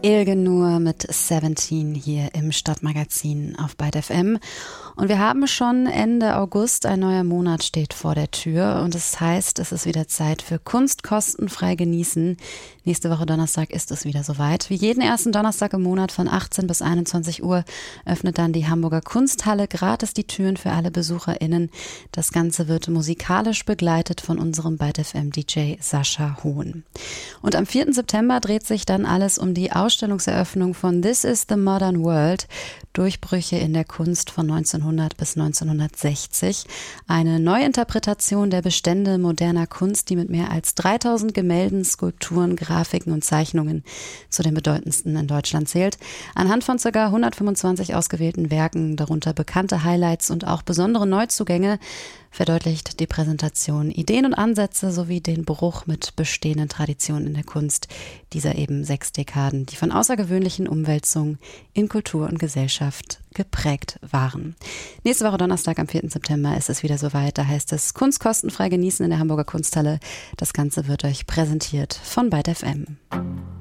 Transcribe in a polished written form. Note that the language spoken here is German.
Ilgenur mit 17 hier im Stadtmagazin auf Byte FM. Und wir haben schon Ende August, ein neuer Monat steht vor der Tür und das heißt, es ist wieder Zeit für Kunst kostenfrei genießen. Nächste Woche Donnerstag ist es wieder soweit. Wie jeden ersten Donnerstag im Monat von 18 bis 21 Uhr öffnet dann die Hamburger Kunsthalle gratis die Türen für alle BesucherInnen. Das Ganze wird musikalisch begleitet von unserem Byte FM DJ Sascha Hohn. Und am 4. September dreht sich dann alles um die Ausstellungseröffnung von This is the Modern World. Durchbrüche in der Kunst von 1900 bis 1960. Eine Neuinterpretation der Bestände moderner Kunst, die mit mehr als 3000 Gemälden, Skulpturen, Grafiken und Zeichnungen zu den bedeutendsten in Deutschland zählt. Anhand von ca. 125 ausgewählten Werken, darunter bekannte Highlights und auch besondere Neuzugänge, verdeutlicht die Präsentation Ideen und Ansätze sowie den Bruch mit bestehenden Traditionen in der Kunst dieser eben 6 Dekaden, die von außergewöhnlichen Umwälzungen in Kultur und Gesellschaft geprägt waren. Nächste Woche Donnerstag am 4. September ist es wieder soweit. Da heißt es Kunst kostenfrei genießen in der Hamburger Kunsthalle. Das Ganze wird euch präsentiert von Byte FM.